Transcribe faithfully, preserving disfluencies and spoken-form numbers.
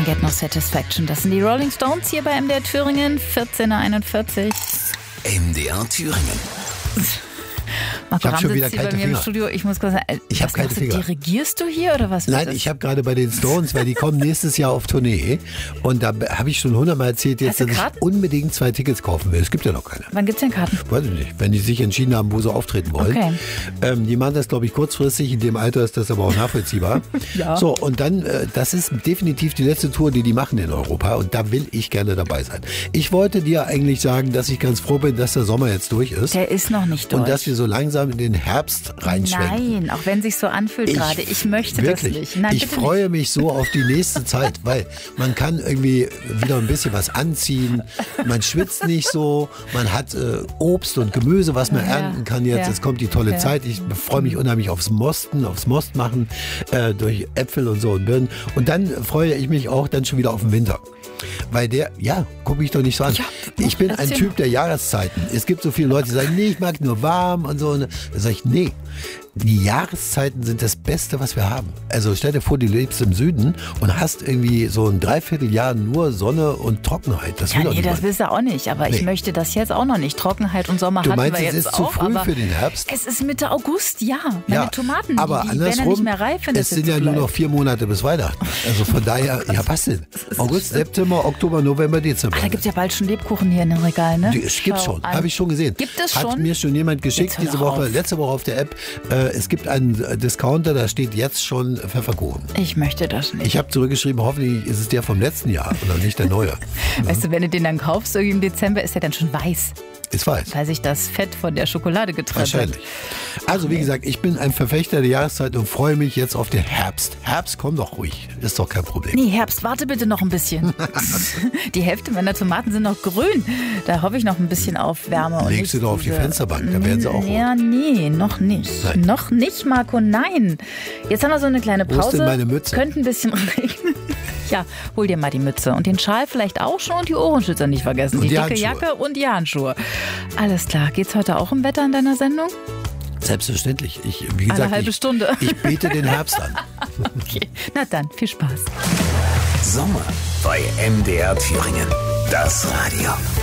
Can't Get No Satisfaction. Das sind die Rolling Stones hier bei M D R Thüringen, vierzehn Uhr einundvierzig. M D R Thüringen. Marco Ich habe schon wieder sitzt hier kalte bei mir Finger. im Studio. Ich muss kurz sagen, äh, Ich habe was kalte machst du? Finger. Dirigierst du hier oder was? Nein, ist ich habe gerade bei den Stones, weil die kommen nächstes Jahr auf Tournee. Und da habe ich schon hundertmal erzählt, jetzt, Hast du dass ich Karten? unbedingt zwei Tickets kaufen will. Es gibt ja noch keine. Wann gibt's denn Karten? Weiß ich nicht, wenn die sich entschieden haben, wo sie auftreten wollen. Okay. Ähm, die machen das, glaube ich, kurzfristig. In dem Alter ist das aber auch nachvollziehbar. Ja. So, und dann, äh, das ist definitiv die letzte Tour, die die machen in Europa. Und da will ich gerne dabei sein. Ich wollte dir eigentlich sagen, dass ich ganz froh bin, dass der Sommer jetzt durch ist. Der ist noch nicht durch. Und dass wir so langsam in den Herbst reinschwenken. Nein, auch wenn sich so anfühlt gerade. Ich möchte wirklich, das nicht. Nein, ich bitte freue mich so auf die nächste Zeit, weil man kann irgendwie wieder ein bisschen was anziehen. Man schwitzt nicht so. Man hat äh, Obst und Gemüse, was man Ja, ernten kann jetzt. ja, Es kommt die tolle ja. Zeit. Ich freue mich unheimlich aufs Mosten, aufs Most machen, äh, durch Äpfel und so und Birnen. Und dann freue ich mich auch dann schon wieder auf den Winter. Weil der, ja, guck mich doch nicht so an. Ja, ich bin ein erzähl Typ mal. der Jahreszeiten. Es gibt so viele Leute, die sagen, nee, ich mag nur warm und so. Und da sage ich, nee. Die Jahreszeiten sind das Beste, was wir haben. Also stell dir vor, du lebst im Süden und hast irgendwie so ein Dreivierteljahr nur Sonne und Trockenheit. Das will Ja, doch nee, niemand. das willst du auch nicht. Aber ich Nee. möchte das jetzt auch noch nicht. Trockenheit und Sommer Du hatten meinst, wir es jetzt ist zu auch. früh aber für den Herbst? Es ist Mitte August, ja. Meine Ja, Tomaten, aber die, die werden ja andersrum, nicht mehr reif, wenn es das sind jetzt ja so nur bleibt. noch vier Monate bis Weihnachten. Also von daher, ja was denn? August, September, Oktober, November, Dezember. Ah, da gibt es ja bald schon Lebkuchen hier in den Regalen, ne? Die- Es gibt's Schau schon, an. habe ich schon gesehen. Gibt es Hat schon? mir schon jemand geschickt Jetzt hör diese doch Woche, auf. letzte Woche auf der App. Äh, es gibt einen äh, Discounter, da steht jetzt schon Pfefferkuchen. Ich möchte das nicht. Ich habe zurückgeschrieben, hoffentlich ist es der vom letzten Jahr und nicht der neue. Weißt du, wenn du den dann kaufst, irgendwie im Dezember, ist der dann schon weiß, Ist weiß. weil sich das Fett von der Schokolade getrennt Wahrscheinlich. Also wie gesagt, ich bin ein Verfechter der Jahreszeit und freue mich jetzt auf den Herbst. Herbst, komm doch ruhig, ist doch kein Problem. Nee, Herbst, warte bitte noch ein bisschen. Die Hälfte meiner Tomaten sind noch grün. Da hoffe ich noch ein bisschen auf Wärme. und Legst du nicht doch auf die diese- Fensterbank, da werden sie auch rot. Ja, nee, noch nicht. Nein. Noch nicht, Marco, nein. Jetzt haben wir so eine kleine Wo ist Pause. denn meine Mütze? Könnte ein bisschen regnen. Ja, hol dir mal die Mütze und den Schal vielleicht auch schon und die Ohrenschützer nicht vergessen. Und die die dicke Handschuhe. Jacke und die Handschuhe. Alles klar. Geht's heute auch um Wetter in deiner Sendung? Selbstverständlich. Ich, wie Alle gesagt, halbe ich, Stunde. ich bete den Herbst an. Okay. Na dann, viel Spaß. Sommer bei M D R Thüringen. Das Radio.